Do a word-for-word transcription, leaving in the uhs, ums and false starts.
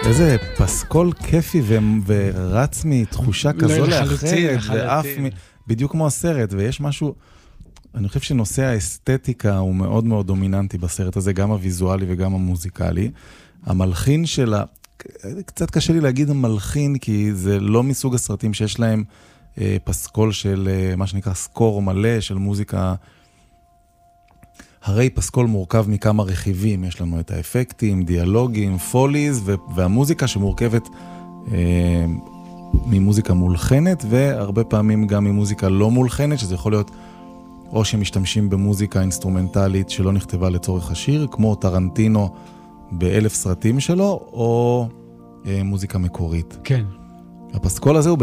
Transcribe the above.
איזה פסקול כיפי ו... ורץ מתחושה כזו לאחרת, ואף מ... בדיוק כמו הסרט, ויש משהו, אני חושב שנושא האסתטיקה הוא מאוד מאוד דומיננטי בסרט הזה, גם הוויזואלי וגם המוזיקלי. המלחין שלה, קצת קשה לי להגיד המלחין, כי זה לא מסוג הסרטים שיש להם אה, פסקול של אה, מה שנקרא סקור מלא, של מוזיקה. הרי פסקול מורכב מכמה רכיבים, יש לנו את האפקטים, דיאלוגים, פוליז, והמוזיקה שמורכבת אה, ממוזיקה מולחנת, והרבה פעמים גם ממוזיקה לא מולחנת, שזה יכול להיות או שמשתמשים במוזיקה אינסטרומנטלית שלא נכתבה לצורך השיר, כמו טרנטינו באלף סרטים שלו, או אה, מוזיקה מקורית. כן. הפסקול הזה הוא